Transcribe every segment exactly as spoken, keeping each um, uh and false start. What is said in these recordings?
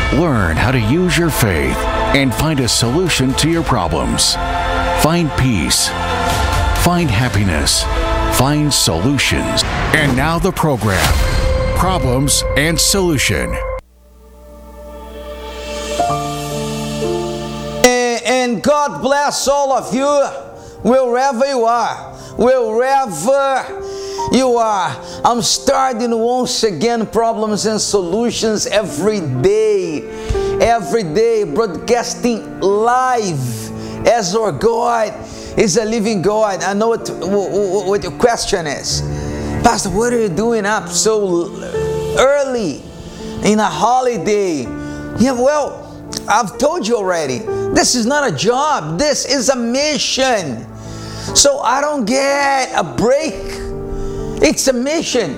Learn how to use your faith and find a solution to your problems. Find peace. Find happiness. Find solutions. And now the program, Problems and Solution. And God bless all of you, wherever you are, wherever you are. I'm starting once again Problems and Solutions every day, every day, broadcasting live as our God is a living God. I know what, what your question is. Pastor, what are you doing up so early in a holiday? Yeah, well, I've told you already, this is not a job, this is a mission. So I don't get a break. It's a mission.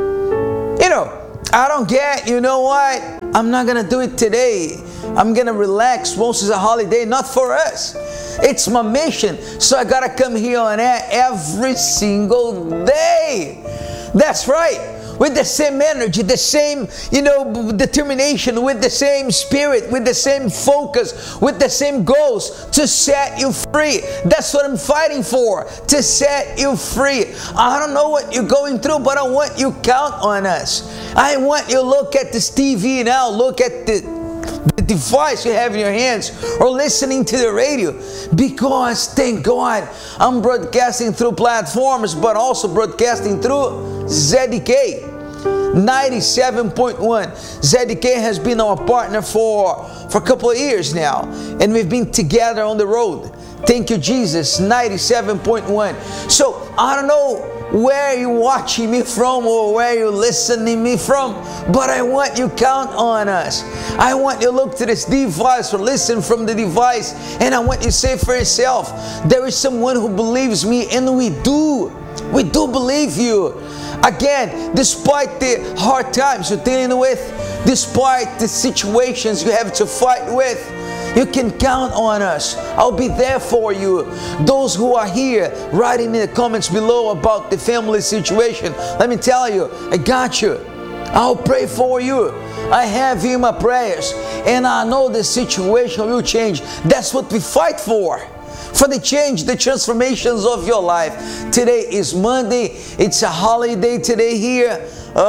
You know, I don't get, you know what, I'm not gonna do it today. I'm gonna relax once it's a holiday. Not for us. It's my mission. So I gotta come here on air every single day. That's right. With the same energy, the same, you know, determination, with the same spirit, with the same focus, with the same goals to set you free. That's what I'm fighting for, to set you free. I don't know what you're going through, but I want you to count on us. I want you to look at this T V now, look at the the device you have in your hands, or listening to the radio, because thank God I'm broadcasting through platforms, but also broadcasting through Z D K ninety-seven point one. Z D K has been our partner for for a couple of years now, and we've been together on the road. Thank you, Jesus. ninety-seven point one. So I don't know where you're watching me from or where you're listening me from, but I want you to count on us. I want you to look to this device or listen from the device, and I want you to say for yourself, there is someone who believes me, and we do. We do believe you. Again, despite the hard times you're dealing with, despite the situations you have to fight with, you can count on us. I'll be there for you. Those who are here, writing in the comments below about the family situation, let me tell you, I got you. I'll pray for you. I have you in my prayers, and I know the situation will change. That's what we fight for. For the change, the transformations of your life. Today is Monday. It's a holiday today here.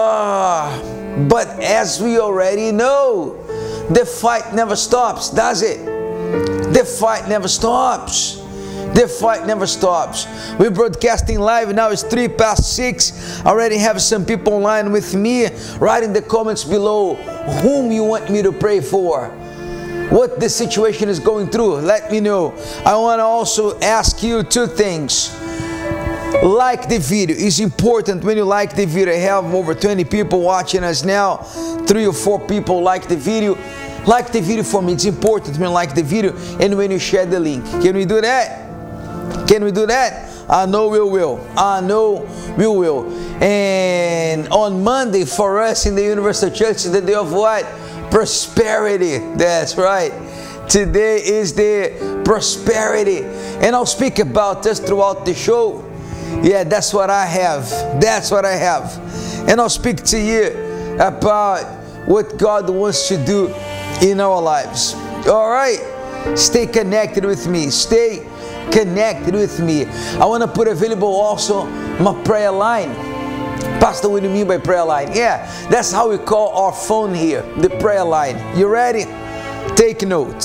Uh, but as we already know, the fight never stops, does it? The fight never stops. The fight never stops. We're broadcasting live now. It's three past six. I already have some people online with me. Write in the comments below whom you want me to pray for, what the situation is going through. Let me know. I want to also ask you two things. Like the video. It's important when you like the video. I have over twenty people watching us now. Three or four people like the video. Like the video for me. It's important when you like the video and when you share the link. Can we do that? Can we do that? I know we will. I know we will. And on Monday for us in the Universal Church is the day of what? Prosperity. That's right. Today is the prosperity. And I'll speak about this throughout the show. Yeah, that's what I have. That's what I have. And I'll speak to you about what God wants to do in our lives. All right? Stay connected with me. Stay connected with me. I want to put available also my prayer line. Pastor, what do you mean by prayer line? Yeah, that's how we call our phone here, the prayer line. You ready? Take note.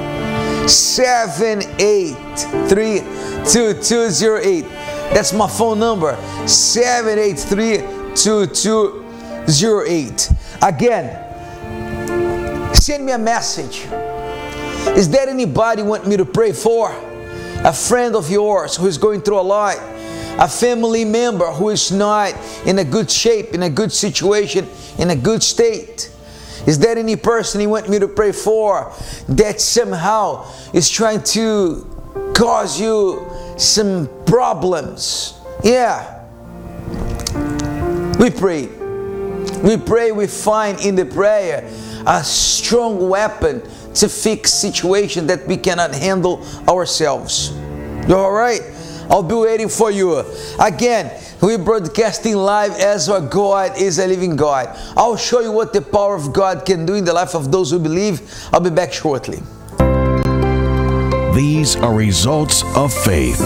seven eight three, two two zero eight. That's my phone number. seven eight three, two two zero eight. Again, send me a message. Is there anybody you want me to pray for? A friend of yours who is going through a lot? A family member who is not in a good shape, in a good situation, in a good state? Is there any person you want me to pray for that somehow is trying to cause you some problems? Yeah. We pray. We pray, we find in the prayer a strong weapon to fix situations that we cannot handle ourselves. All right? I'll be waiting for you. Again, we're broadcasting live as our God is a living God. I'll show you what the power of God can do in the life of those who believe. I'll be back shortly. These are results of faith.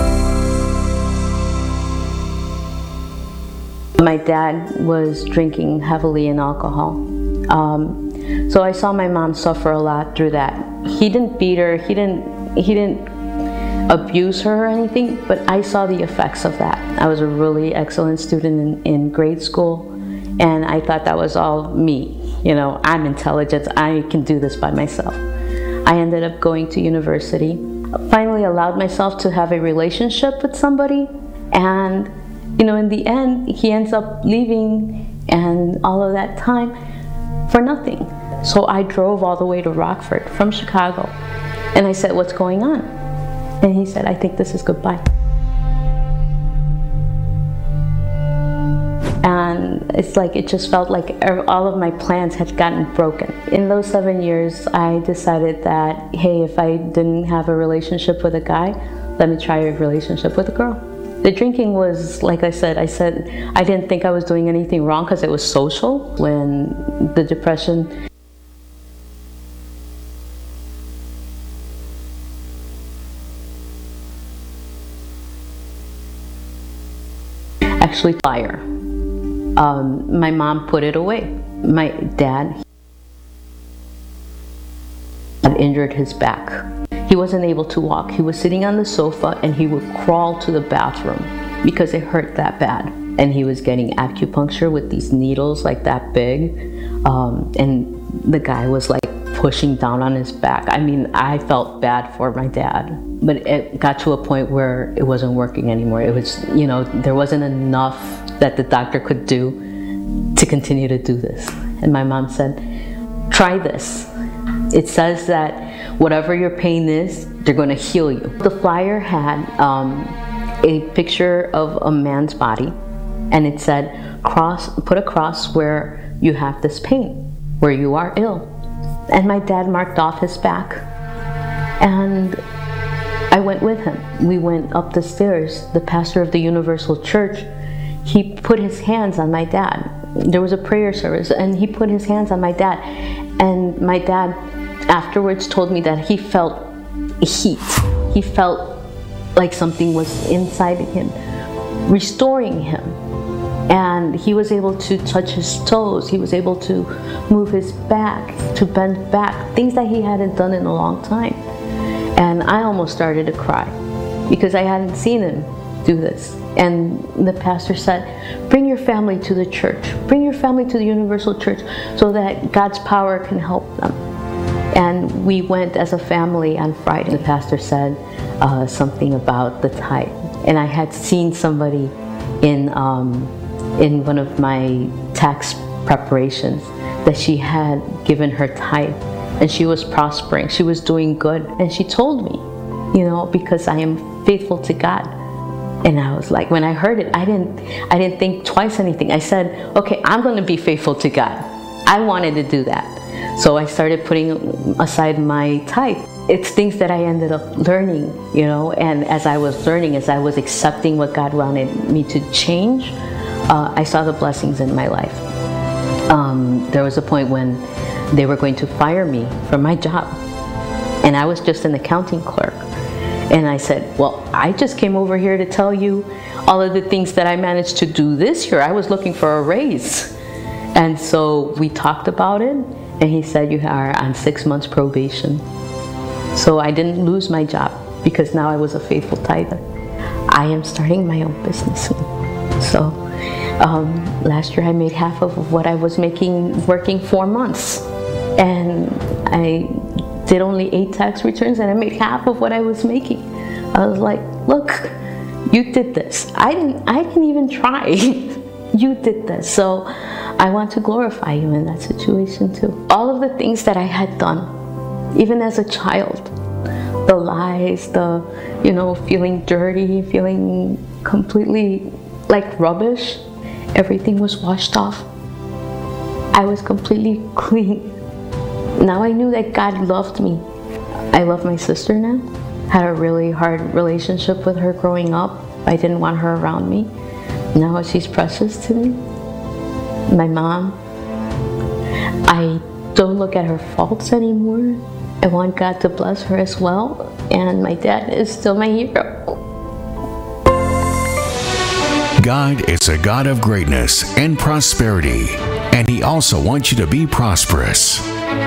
My dad was drinking heavily in alcohol. Um, so I saw my mom suffer a lot through that. He didn't beat her, he didn't, he didn't abuse her or anything, but I saw the effects of that. I was a really excellent student in, in grade school, and I thought that was all me. You know, I'm intelligent, I can do this by myself. I ended up going to university, finally allowed myself to have a relationship with somebody, and you know, in the end, he ends up leaving and all of that time for nothing. So I drove all the way to Rockford from Chicago, and I said, "What's going on?" And he said, "I think this is goodbye." And it's like, it just felt like all of my plans had gotten broken. In those seven years, I decided that, hey, if I didn't have a relationship with a guy, let me try a relationship with a girl. The drinking was, like I said, I said I didn't think I was doing anything wrong because it was social. When the depression actually fire. Um, my mom put it away. My dad had injured his back. He wasn't able to walk. He was sitting on the sofa and he would crawl to the bathroom because it hurt that bad. And he was getting acupuncture with these needles like that big. Um, and the guy was like pushing down on his back. I mean, I felt bad for my dad. But it got to a point where it wasn't working anymore. It was, you know, there wasn't enough that the doctor could do to continue to do this. And my mom said, try this. It says that whatever your pain is, they're going to heal you. The flyer had um, a picture of a man's body, and it said, "Cross, put a cross where you have this pain, where you are ill." And my dad marked off his back, and I went with him. We went up the stairs. The pastor of the Universal Church, he put his hands on my dad. There was a prayer service, and he put his hands on my dad, and my dad afterwards told me that he felt heat. He felt like something was inside him, restoring him. And he was able to touch his toes. He was able to move his back, to bend back, things that he hadn't done in a long time. And I almost started to cry because I hadn't seen him do this. And the pastor said, bring your family to the church. Bring your family to the Universal Church so that God's power can help them. And we went as a family on Friday. The pastor said uh, something about the tithe. And I had seen somebody in, um, in one of my tax preparations that she had given her tithe. And she was prospering. She was doing good. And she told me, you know, because I am faithful to God. And I was like, when I heard it, I didn't, I didn't think twice anything. I said, okay, I'm going to be faithful to God. I wanted to do that. So I started putting aside my tithe. It's things that I ended up learning, you know, and as I was learning, as I was accepting what God wanted me to change, uh, I saw the blessings in my life. Um, there was a point when they were going to fire me from my job. And I was just an accounting clerk. And I said, well, I just came over here to tell you all of the things that I managed to do this year. I was looking for a raise. And so we talked about it, and he said, you are on six months probation. So I didn't lose my job because now I was a faithful tither. I am starting my own business soon. So um, last year I made half of what I was making working four months. And I did only eight tax returns and I made half of what I was making. I was like, look, you did this. I didn't, I didn't even try. You did this. So I want to glorify you in that situation too. All of the things that I had done, even as a child, the lies, the, you know, feeling dirty, feeling completely like rubbish, everything was washed off. I was completely clean. Now I knew that God loved me. I love my sister now. Had a really hard relationship with her growing up. I didn't want her around me. Now she's precious to me. My mom, I don't look at her faults anymore. I want God to bless her as well. And my dad is still my hero. God is a God of greatness and prosperity, and He also wants you to be prosperous.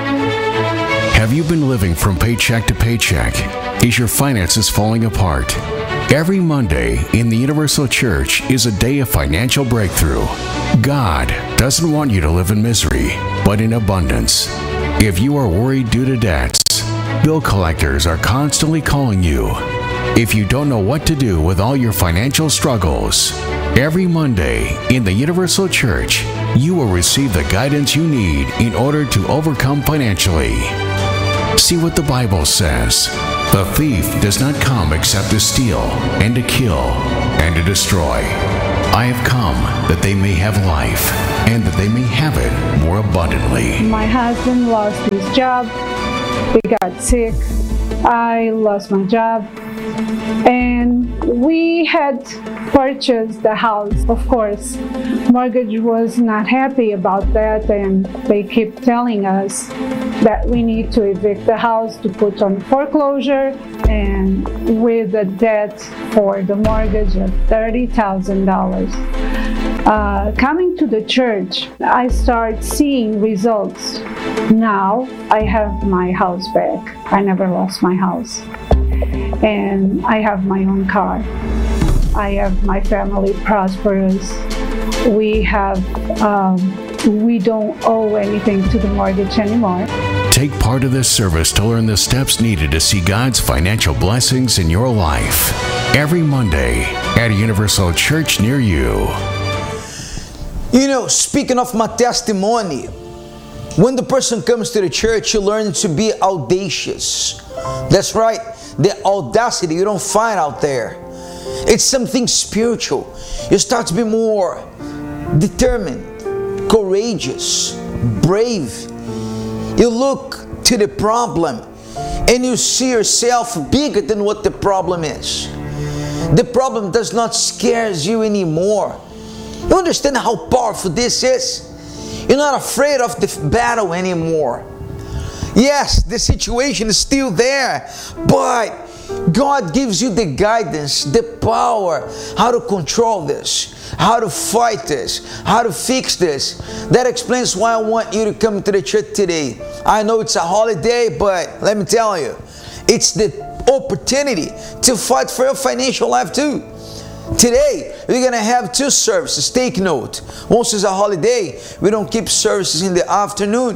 Have you been living from paycheck to paycheck? Is your finances falling apart? Every Monday in the Universal Church is a day of financial breakthrough. God doesn't want you to live in misery, but in abundance. If you are worried due to debts, bill collectors are constantly calling you. If you don't know what to do with all your financial struggles, every Monday in the Universal Church, you will receive the guidance you need in order to overcome financially. See what the Bible says. The thief does not come except to steal and to kill and to destroy. I have come that they may have life and that they may have it more abundantly. My husband lost his job. We got sick. I lost my job. And we had purchased the house. Of course, mortgage was not happy about that, and they keep telling us that we need to evict the house to put on foreclosure, and with a debt for the mortgage of thirty thousand dollars. Uh, coming to the church, I start seeing results. Now I have my house back. I never lost my house. And I have my own car. I have my family prosperous. We have, um, we don't owe anything to the mortgage anymore. Take part of this service to learn the steps needed to see God's financial blessings in your life. Every Monday at a Universal Church near you. You know, speaking of my testimony, when the person comes to the church, you learn to be audacious. That's right. The audacity you don't find out there. It's something spiritual. You start to be more determined, courageous, brave. You look to the problem and you see yourself bigger than what the problem is. The problem does not scare you anymore. You understand how powerful this is? You're not afraid of the battle anymore. Yes, the situation is still there, but God gives you the guidance, the power, how to control this, how to fight this, how to fix this. That explains why I want you to come to the church today. I know it's a holiday, but let me tell you, it's the opportunity to fight for your financial life too. Today, we're going to have two services. Take note. Once it's a holiday, we don't keep services in the afternoon,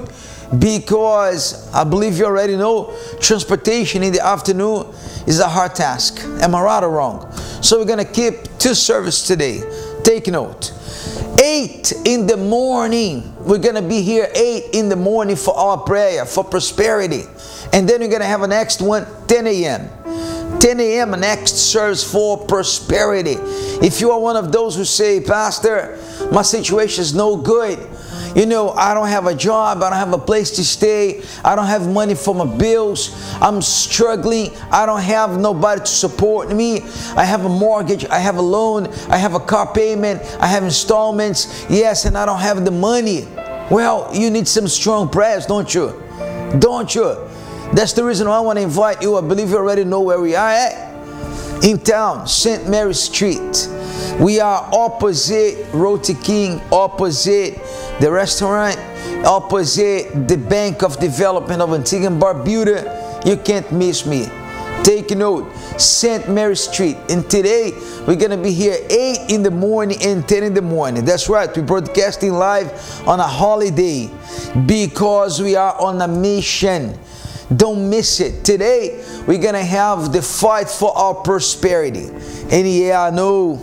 because I believe you already know transportation in the afternoon is a hard task. Am I right or wrong? So we're going to keep two services today. Take note. eight in the morning. We're going to be here eight in the morning for our prayer, for prosperity. And then we're going to have a next one, ten a.m. ten a.m. next service for prosperity. If you are one of those who say, Pastor, my situation is no good. You know, I don't have a job. I don't have a place to stay. I don't have money for my bills. I'm struggling. I don't have nobody to support me. I have a mortgage. I have a loan. I have a car payment. I have installments. Yes, and I don't have the money. Well, you need some strong prayers, don't you? Don't you? That's the reason why I want to invite you. I believe you already know where we are at. In town, Saint Mary Street. We are opposite Roti King, opposite the restaurant, opposite the Bank of Development of Antigua and Barbuda. You can't miss me. Take note, Saint Mary Street. And today, we're going to be here eight in the morning and ten in the morning. That's right, we're broadcasting live on a holiday because we are on a mission. Don't miss it. Today, we're going to have the fight for our prosperity. And yeah, I know,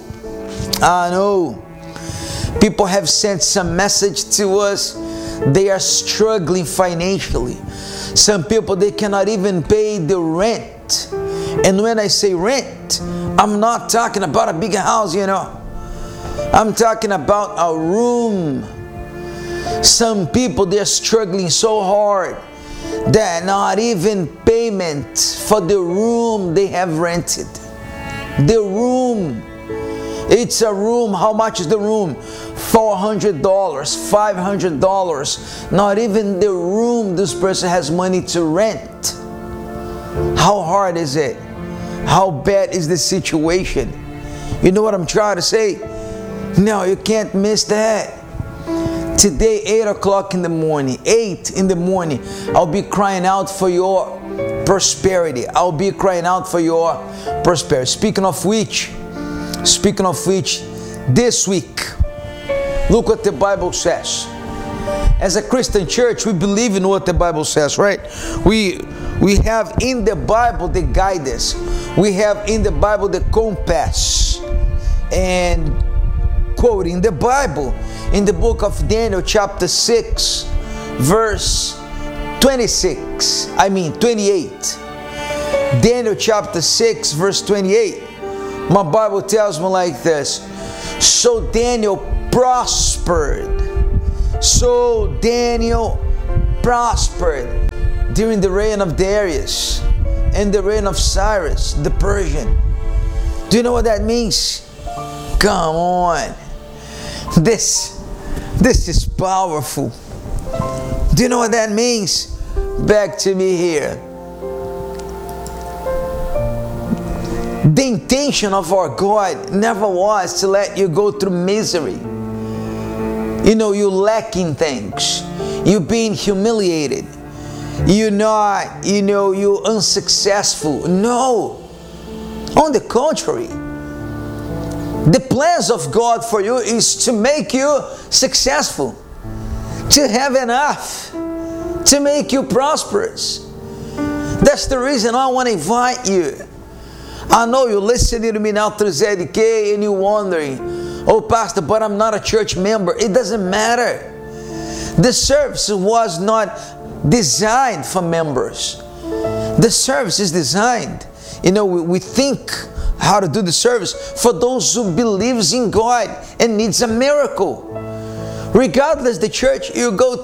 I know. People have sent some message to us. They are struggling financially. Some people, they cannot even pay the rent. And when I say rent, I'm not talking about a big house, you know. I'm talking about a room. Some people, they're struggling so hard that not even payment for the room they have rented. The room. It's a room. How much is the room? four hundred dollars, five hundred dollars. Not even the room this person has money to rent. How hard is it? How bad is the situation? You know what I'm trying to say? No, you can't miss that. Today, eight o'clock in the morning, eight in the morning, I'll be crying out for your prosperity. I'll be crying out for your prosperity. Speaking of which, speaking of which, this week, look what the Bible says. As a Christian church, we believe in what the Bible says, right? We we have in the Bible the guidance. We have in the Bible the compass. And quoting the Bible in the book of Daniel chapter six, verse twenty-six, I mean twenty-eight. Daniel chapter six, verse twenty-eight. My Bible tells me like this. So Daniel prospered. So Daniel prospered during the reign of Darius and the reign of Cyrus the Persian. Do you know what that means? Come on. This, this is powerful. Do you know what that means? Back to me here. The intention of our God never was to let you go through misery. You know, you lacking things. You being humiliated. You're not, you know, you're unsuccessful. No. On the contrary. The plans of God for you is to make you successful. To have enough. To make you prosperous. That's the reason I want to invite you. I know you're listening to me now through Z D K and you're wondering, oh Pastor, but I'm not a church member. It doesn't matter. The service was not designed for members. The service is designed, you know, we, we think how to do the service for those who believes in God and needs a miracle. Regardless the church you go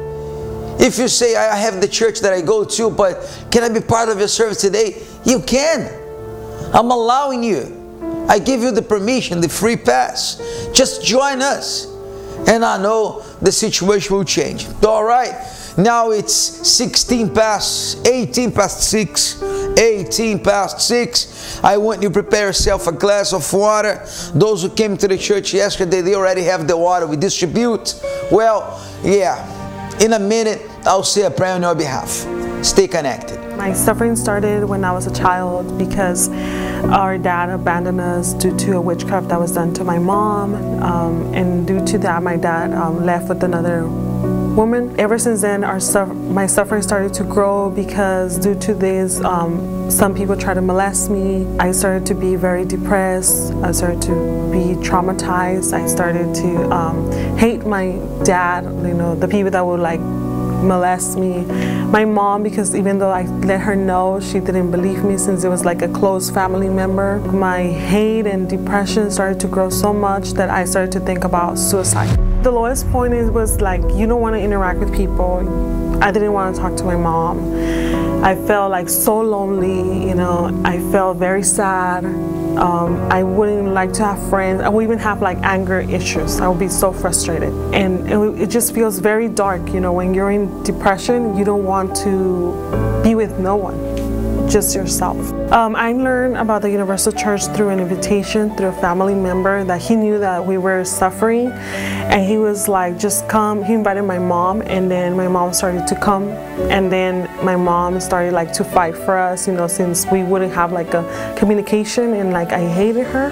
to. If you say, I have the church that I go to, but can I be part of your service today? You can. I'm allowing you. I give you the permission, the free pass. Just join us. And I know the situation will change. All right. Now it's sixteen past, eighteen past six. eighteen past six. I want you to prepare yourself a glass of water. Those who came to the church yesterday, they already have the water we distribute. Well, yeah. In a minute, I'll say a prayer on your behalf. Stay connected. My suffering started when I was a child because our dad abandoned us due to a witchcraft that was done to my mom. Um, and due to that, my dad um, left with another woman. Ever since then, our su- my suffering started to grow because due to this, um, some people tried to molest me. I started to be very depressed. I started to be traumatized. I started to um, hate my dad, you know, the people that would like molest me. My mom, because even though I let her know, she didn't believe me since it was like a close family member. My hate and depression started to grow so much that I started to think about suicide. The lowest point is, was like, you don't want to interact with people. I didn't want to talk to my mom. I felt like so lonely, you know, I felt very sad. Um, I wouldn't like to have friends. I would even have like anger issues. I would be so frustrated. And it, it just feels very dark, you know, when you're in depression, you don't want to be with no one, just yourself. Um, I learned about the Universal Church through an invitation, through a family member that he knew that we were suffering. And he was like, just come. He invited my mom, and then my mom started to come. And then my mom started like to fight for us, you know, since we wouldn't have like a communication, and like I hated her.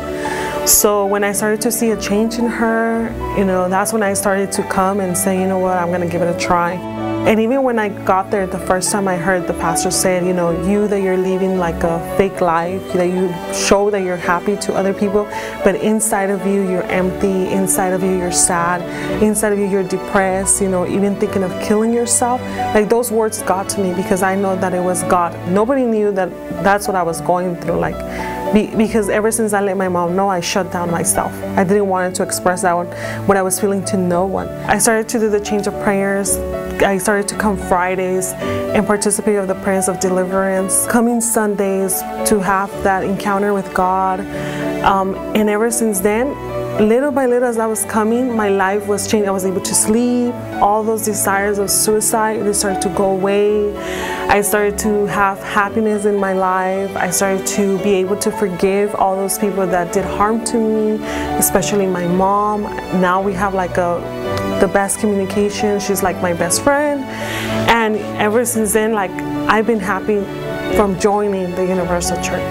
So when I started to see a change in her, you know, that's when I started to come and say, you know what, I'm gonna give it a try. And even when I got there, the first time I heard the pastor said, you know, you that you're living like a fake life, that you show that you're happy to other people, but inside of you, you're empty, inside of you, you're sad, inside of you, you're depressed, you know, even thinking of killing yourself. Like those words got to me because I know that it was God. Nobody knew that that's what I was going through. Like, Be, because ever since I let my mom know, I shut down myself. I didn't want to express that one, what I was feeling to no one. I started to do the change of prayers, I started to come Fridays and participate of the prayers of deliverance, coming Sundays to have that encounter with God. Um, and ever since then, little by little as I was coming, my life was changing. I was able to sleep. All those desires of suicide, they started to go away. I started to have happiness in my life. I started to be able to forgive all those people that did harm to me, especially my mom. Now we have like a the best communication. She's like my best friend. And ever since then, like I've been happy from joining the Universal Church.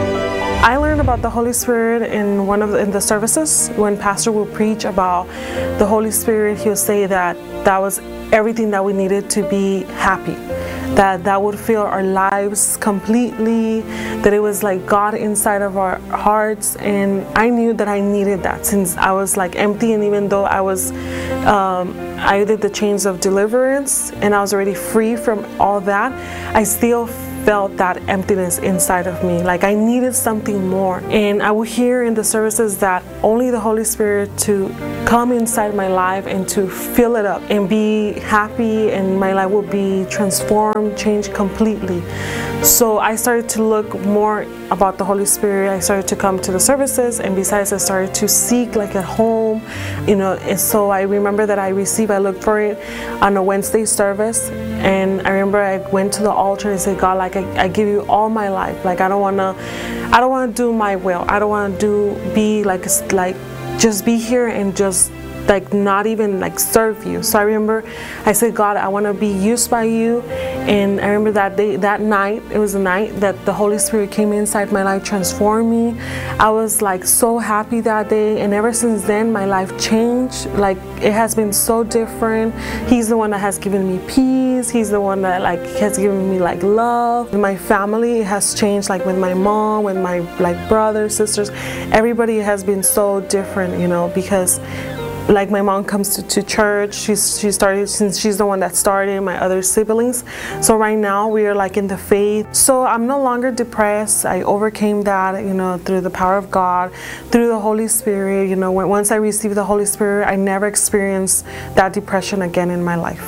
I learned about the Holy Spirit in one of the, in the services. When Pastor will preach about the Holy Spirit, he'll say that that was everything that we needed to be happy. That that would fill our lives completely, that it was like God inside of our hearts. And I knew that I needed that since I was like empty, and even though I was, um, I did the chains of deliverance and I was already free from all that, I still felt that emptiness inside of me, like I needed something more. And I would hear in the services that only the Holy Spirit to come inside my life and to fill it up and be happy, and my life will be transformed, changed completely. So I started to look more about the Holy Spirit. I started to come to the services, and besides I started to seek like a home, you know. And so I remember that I received, I looked for it on a Wednesday service, and I remember I went to the altar and said, God, like I, I give you all my life. Like I don't wanna, I don't wanna do my will. I don't wanna do, be like, like just be here and just like not even like serve you. So I remember I said, God, I want to be used by you. And I remember that day, that night, it was the night that the Holy Spirit came inside my life, transformed me. I was like so happy that day, and ever since then my life changed. Like it has been so different. He's the one that has given me peace. He's the one that like has given me like love. My family has changed, like with my mom, with my like brothers, sisters. Everybody has been so different, you know, because like my mom comes to, to church. She's she started since she's the one that started, my other siblings. So right now we are like in the faith. So I'm no longer depressed. I overcame that, you know, through the power of God, through the Holy Spirit. You know, when, once I received the Holy Spirit, I never experienced that depression again in my life.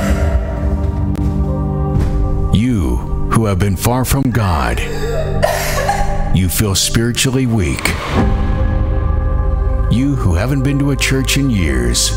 You who have been far from God, you feel spiritually weak. You who haven't been to a church in years,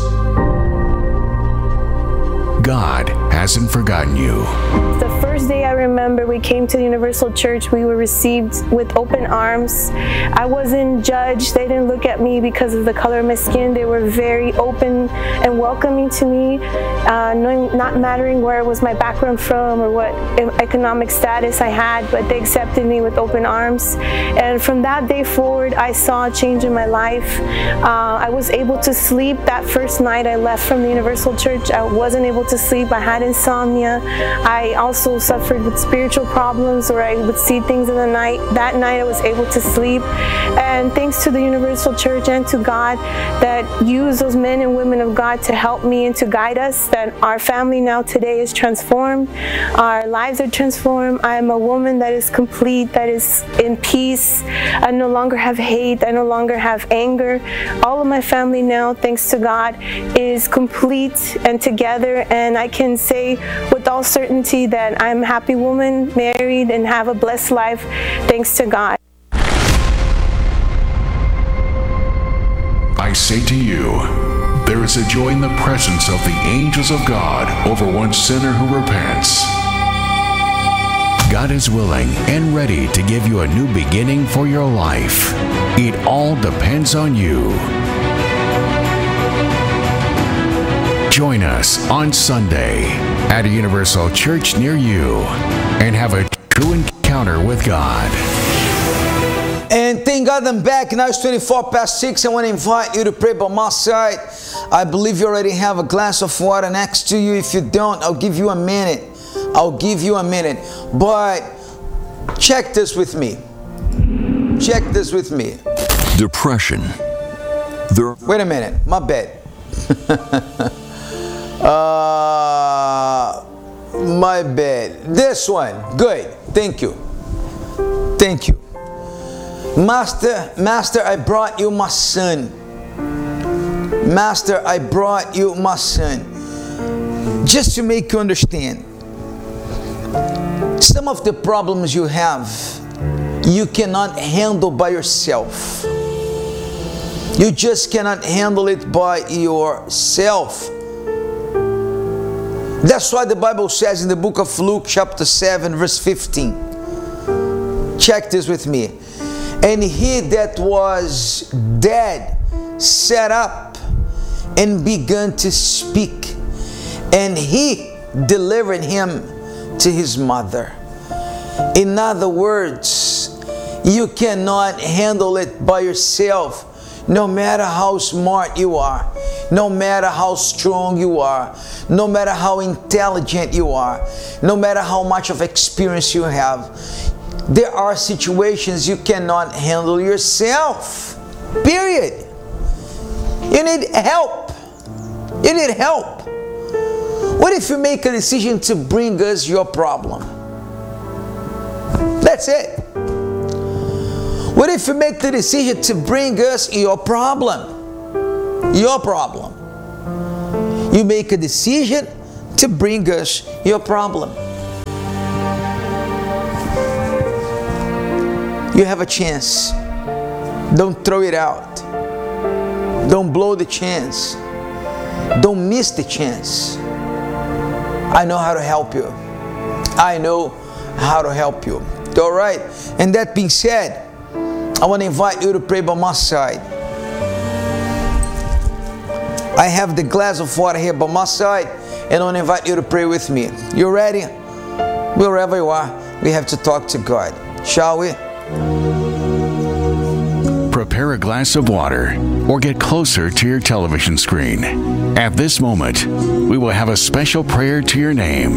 God hasn't forgotten you. The first day I remember we came to the Universal Church, we were received with open arms. I wasn't judged. They didn't look at me because of the color of my skin. They were very open and welcoming to me, uh, knowing, not mattering where was my background from or what economic status I had, but they accepted me with open arms. And from that day forward, I saw a change in my life. Uh, I was able to sleep. That first night I left from the Universal Church, I wasn't able to sleep. I had insomnia. I also suffered with spiritual problems where I would see things in the night. That night I was able to sleep. And thanks to the Universal Church and to God that used those men and women of God to help me and to guide us, that our family now today is transformed. Our lives are transformed. I am a woman that is complete, that is in peace. I no longer have hate. I no longer have anger. All of my family now, thanks to God, is complete and together. And I can say with all certainty that I'm a happy woman, married, and have a blessed life, thanks to God. I say to you, there is a joy in the presence of the angels of God over one sinner who repents. God is willing and ready to give you a new beginning for your life. It all depends on you. Join us on Sunday at a Universal Church near you and have a true encounter with God. And thank God I'm back. Now it's twenty-four past six. I want to invite you to pray by my side. I believe you already have a glass of water next to you. If you don't, I'll give you a minute. I'll give you a minute. But check this with me. Check this with me. Depression. There. Wait a minute. My bad. uh, my bad. This one. Good. Thank you. Thank you. Master, Master, I brought you my son. Master, I brought you my son. Just to make you understand, some of the problems you have, you cannot handle by yourself. You just cannot handle it by yourself. That's why the Bible says in the book of Luke chapter seven verse fifteen. Check this with me. And he that was dead sat up and began to speak, and he delivered him to his mother. In other words, you cannot handle it by yourself. No matter how smart you are, no matter how strong you are, no matter how intelligent you are, no matter how much of experience you have, there are situations you cannot handle yourself. Period. You need help. You need help. What if you make a decision to bring us your problem? That's it. What if you make the decision to bring us your problem? Your problem. You make a decision to bring us your problem. You have a chance. Don't throw it out. Don't blow the chance. Don't miss the chance. I know how to help you. I know how to help you. All right. And that being said, I want to invite you to pray by my side. I have the glass of water here by my side, and I want to invite you to pray with me. You ready? Wherever you are, we have to talk to God. Shall we? Prepare a glass of water or get closer to your television screen. At this moment, we will have a special prayer to your name.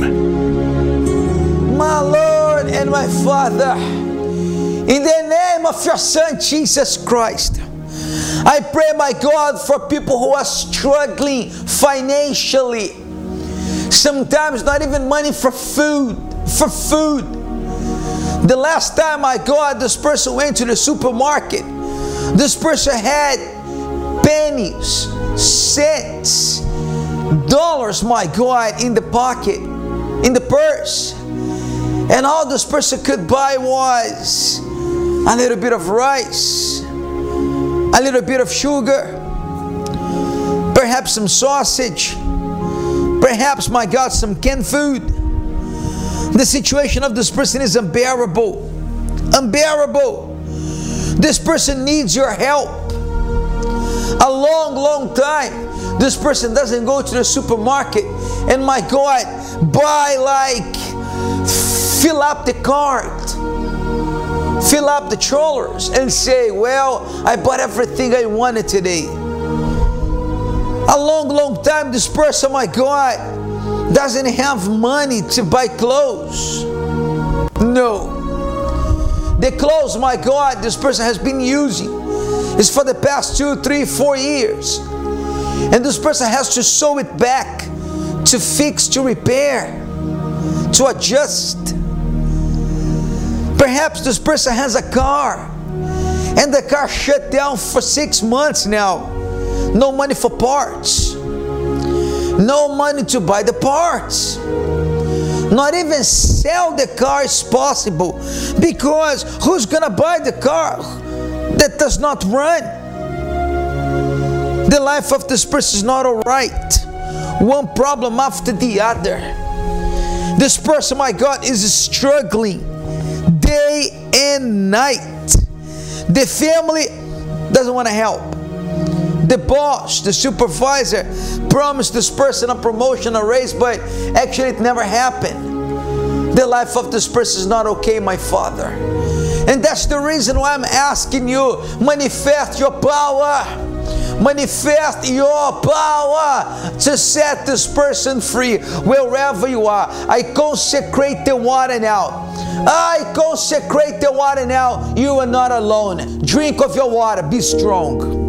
My Lord and my Father, in the name of your Son, Jesus Christ, I pray, my God, for people who are struggling financially. Sometimes not even money for food, for food. The last time, my God, this person went to the supermarket, this person had pennies, cents, dollars, my God, in the pocket, in the purse. And all this person could buy was a little bit of rice, a little bit of sugar, perhaps some sausage, perhaps, my God, some canned food. The situation of this person is unbearable. Unbearable. This person needs your help. A long, long time. This person doesn't go to the supermarket and, my God, buy like, fill up the cart, fill up the trollers and say, well, I bought everything I wanted today. A long, long time this person, my God, doesn't have money to buy clothes. No. The clothes, my God, this person has been using is for the past two, three, four years. And this person has to sew it back, to fix, to repair, to adjust. Perhaps this person has a car, and the car shut down for six months now. No money for parts. No money to buy the parts. Not even sell the car is possible, because who's gonna buy the car that does not run? The life of this person is not all right. One problem after the other. This person, my God, is struggling day and night. The family doesn't want to help. The boss, the supervisor promised this person a promotion, a raise, but actually it never happened. The life of this person is not okay, my Father. And that's the reason why I'm asking you, manifest your power. Manifest your power to set this person free wherever you are. I consecrate the water now. I consecrate the water now. You are not alone. Drink of your water. Be strong.